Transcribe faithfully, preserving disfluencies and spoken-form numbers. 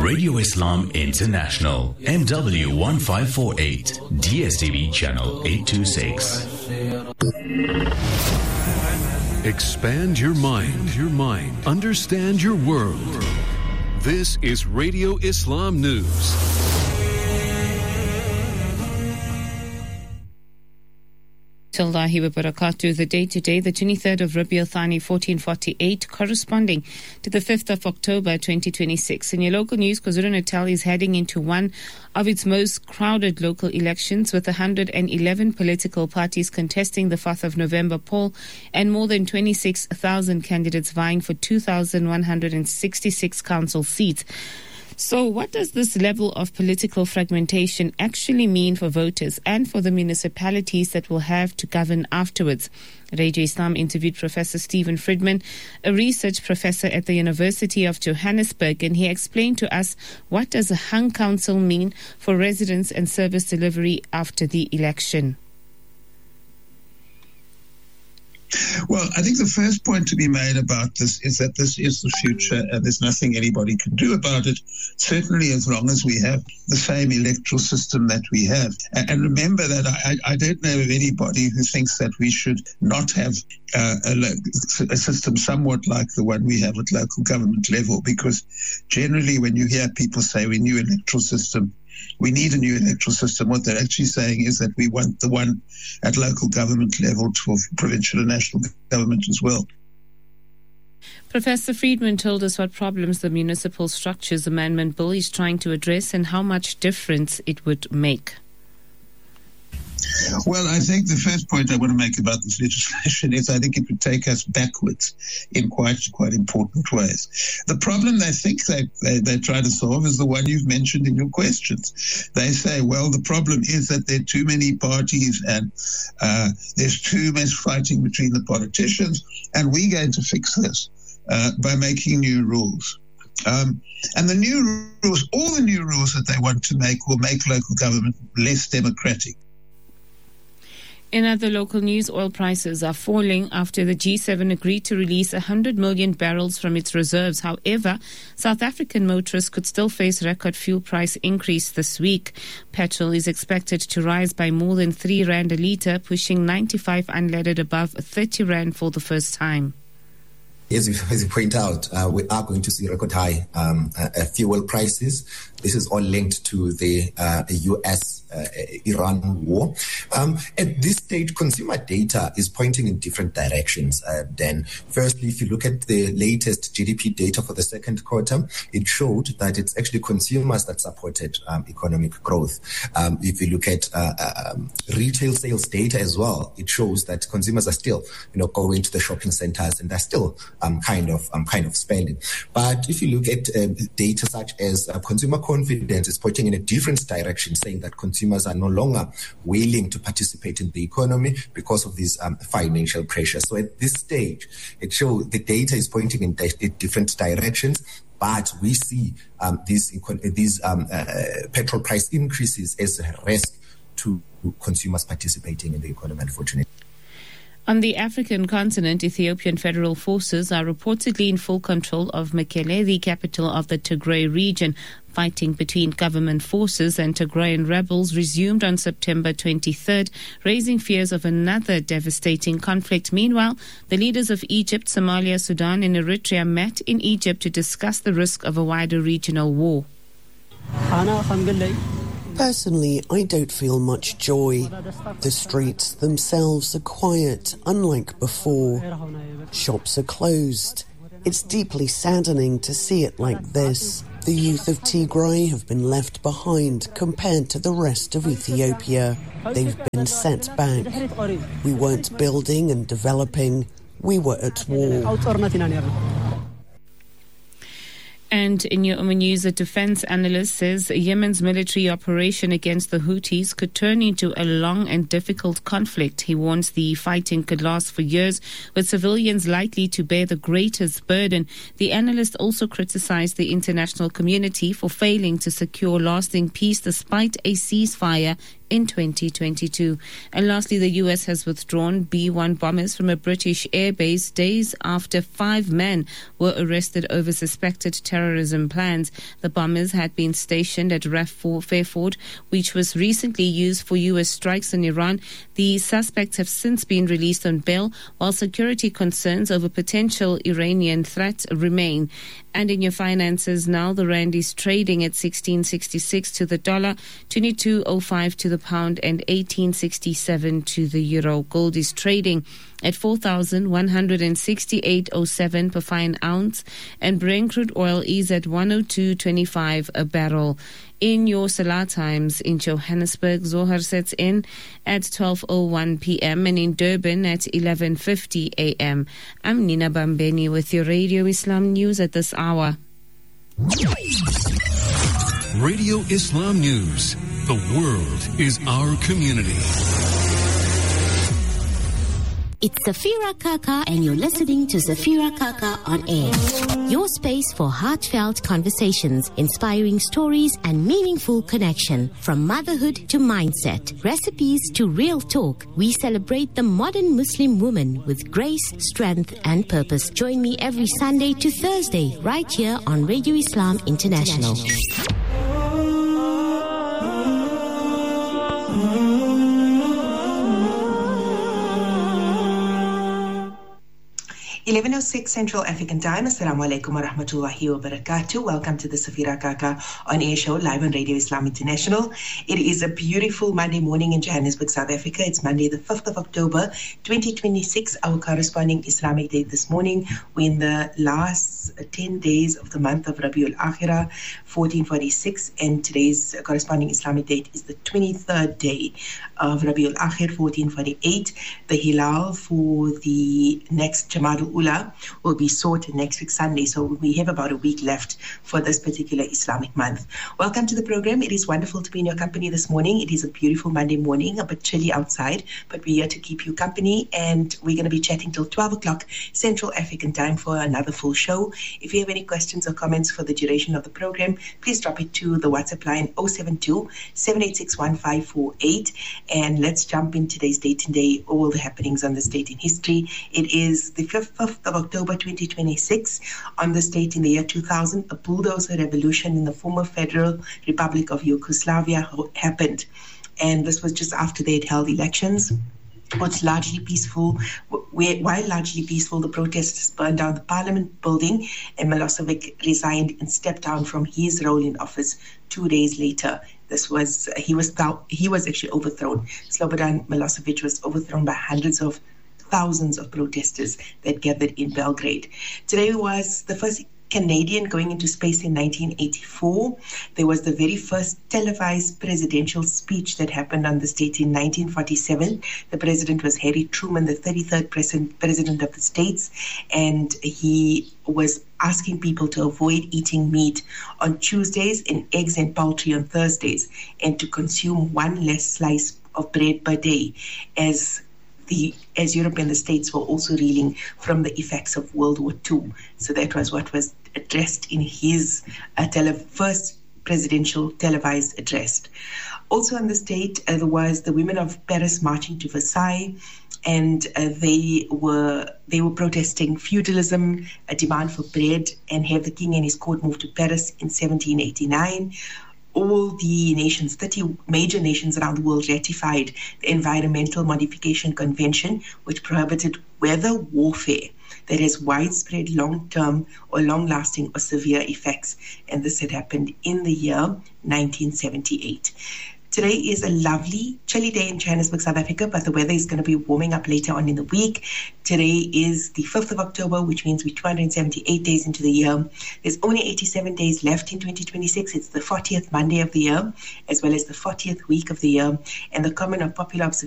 Radio Islam International, M W one five four eight, D S T V channel eight two six. Expand your mind, your mind. Understand your world. This is Radio Islam News. Allahi wa barakatuh. The day today, the twenty-third of Rabi al-Thani fourteen forty-eight, corresponding to the fifth of October twenty twenty-six. In your local news, KwaZulu-Natal is heading into one of its most crowded local elections, with one hundred eleven political parties contesting the fourth of November poll and more than twenty-six thousand candidates vying for two thousand one hundred sixty-six council seats. So what does this level of political fragmentation actually mean for voters and for the municipalities that will have to govern afterwards? Radio Islam interviewed Professor Stephen Friedman, a research professor at the University of Johannesburg, and he explained to us what does a hung council mean for residents and service delivery after the election. Well, I think the first point to be made about this is that this is the future and there's nothing anybody can do about it, certainly as long as we have the same electoral system that we have. And remember that I, I don't know of anybody who thinks that we should not have uh, a, a system somewhat like the one we have at local government level, because generally when you hear people say we need an electoral system, we need a new electoral system, what they're actually saying is that we want the one at local government level for provincial and national government as well. Professor Friedman told us what problems the Municipal Structures Amendment Bill is trying to address and how much difference it would make. Well, I think the first point I want to make about this legislation is I think it would take us backwards in quite quite important ways. The problem they think they, they, they try to solve is the one you've mentioned in your questions. They say, well, the problem is that there are too many parties and uh, there's too much fighting between the politicians, and we're going to fix this uh, by making new rules. Um, and the new rules, all the new rules that they want to make will make local government less democratic. In other local news, oil prices are falling after the G seven agreed to release one hundred million barrels from its reserves. However, South African motorists could still face record fuel price increase this week. Petrol is expected to rise by more than three rand a litre, pushing ninety-five unleaded above thirty rand for the first time. As you, as you point out, uh, we are going to see record high um, uh, fuel prices. This is all linked to the uh, U S Iran war. Um, at this stage, consumer data is pointing in different directions. Uh, then, firstly, if you look at the latest G D P data for the second quarter, it showed that it's actually consumers that supported um, economic growth. Um, if you look at uh, um, retail sales data as well, it shows that consumers are still, you know, going to the shopping centers and they're still um, kind of um, kind of spending. But if you look at um, data such as uh, consumer confidence, is pointing in a different direction, saying that consumers are no longer willing to participate in the economy because of these um, financial pressures. So at this stage, it shows the data is pointing in di- different directions, but we see um, these these um, uh, petrol price increases as a risk to consumers participating in the economy, unfortunately. On the African continent, Ethiopian federal forces are reportedly in full control of Mekele, the capital of the Tigray region. Fighting between government forces and Tigrayan rebels resumed on September twenty-third, raising fears of another devastating conflict. Meanwhile, the leaders of Egypt, Somalia, Sudan and Eritrea met in Egypt to discuss the risk of a wider regional war. Personally, I don't feel much joy. The streets themselves are quiet, unlike before. Shops are closed. It's deeply saddening to see it like this. The youth of Tigray have been left behind compared to the rest of Ethiopia. They've been set back. We weren't building and developing. We were at war. And in your own news, a defense analyst says Yemen's military operation against the Houthis could turn into a long and difficult conflict. He warns the fighting could last for years, with civilians likely to bear the greatest burden. The analyst also criticized the international community for failing to secure lasting peace despite a ceasefire in twenty twenty-two. And lastly, the U S has withdrawn B one bombers from a British airbase days after five men were arrested over suspected terrorism plans. The bombers had been stationed at Raf Fairford, which was recently used for U S strikes on Iran. The suspects have since been released on bail, while security concerns over potential Iranian threats remain. And in your finances now, the rand is trading at sixteen sixty-six to the dollar, twenty-two oh five to the pound, and eighteen sixty-seven to the euro. Gold is trading at four thousand one hundred sixty-eight point oh seven per fine ounce, and Brent crude oil is at one oh two twenty-five a barrel. In your Salah times in Johannesburg, Zohar sets in at twelve oh one p.m. and in Durban at eleven fifty a.m. I'm Nina Bambeni with your Radio Islam News at this hour. Radio Islam News. The world is our community. It's Safira Kaka, and you're listening to Safira Kaka on air. Your space for heartfelt conversations, inspiring stories, and meaningful connection. From motherhood to mindset, recipes to real talk, we celebrate the modern Muslim woman with grace, strength, and purpose. Join me every Sunday to Thursday, right here on Radio Islam International. eleven oh six Central African Time. Assalamu alaikum wa rahmatullahi wa barakatuh. Welcome to the Safira Kaka on air show live on Radio Islam International. It is a beautiful Monday morning in Johannesburg, South Africa. It's Monday the fifth of October twenty twenty-six, our corresponding Islamic date this morning. We're in the last ten days of the month of Rabiul Akhirah fourteen forty-six, and today's corresponding Islamic date is the twenty-third day of Rabiul Akhir fourteen forty-eight. The Hilal for the next Jamadul Ula will be sought next week Sunday, so we have about a week left for this particular Islamic month. Welcome to the program. It is wonderful to be in your company this morning. It is a beautiful Monday morning, a bit chilly outside, but we're here to keep you company, and we're going to be chatting till twelve o'clock Central African Time for another full show. If you have any questions or comments for the duration of the program, please drop it to the WhatsApp line oh seven two, seven eight six, one five four eight, and let's jump in today's date and day, all the happenings on this date in history. It is the fifth of October twenty twenty-six. On this date in the year two thousand, a bulldozer revolution in the former Federal Republic of Yugoslavia happened, and this was just after they had held elections. What's largely peaceful, while largely peaceful, the protesters burned down the parliament building, and Milosevic resigned and stepped down from his role in office two days later. This was he was he was actually overthrown. Slobodan Milosevic was overthrown by hundreds of thousands of protesters that gathered in Belgrade. Today was the first Canadian going into space in nineteen eighty-four. There was the very first televised presidential speech that happened on this date in nineteen forty-seven. The president was Harry Truman, the thirty-third president of the States, and he was asking people to avoid eating meat on Tuesdays and eggs and poultry on Thursdays, and to consume one less slice of bread per day, as The, as Europe and the States were also reeling from the effects of World War Two. So that was what was addressed in his uh, tele- first presidential televised address. Also on this date, uh, there was the women of Paris marching to Versailles, and uh, they were they were protesting feudalism, a demand for bread, and have the king and his court move to Paris in seventeen eighty-nine. All the nations, thirty major nations around the world, ratified the Environmental Modification Convention, which prohibited weather warfare that has widespread long-term or long-lasting or severe effects. And this had happened in the year nineteen seventy-eight. Today is a lovely, chilly day in Johannesburg, South Africa, but the weather is going to be warming up later on in the week. Today is the fifth of October, which means we're two hundred seventy-eight days into the year. There's only eighty-seven days left in twenty twenty-six. It's the fortieth Monday of the year, as well as the fortieth week of the year. And the common or popular observation